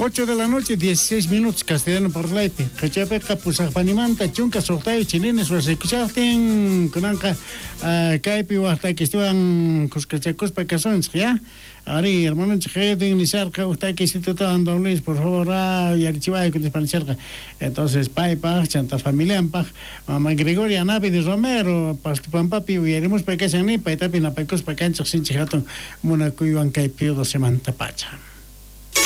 8 de la noche, 16 minutos, castellano parlaite. Cachapeca, pues apanimanta, chunca, sortayo, chilenes, pues escuchaste con caipi o hasta que estaban coscachacos para casons, ¿ya? Ari, hermano, cheque de iniciar, que usted que se trata de Luis, por favor, y archivar que te cerca. Entonces, pai, pa, chanta familia, pa, mamá Gregoria, Navi de Romero, pastupan papi, y haremos para que se ni, pa, tapina, pa, cos, pa, cancha, sin chijato, monaco, y caipi, 2 semanas, pacha.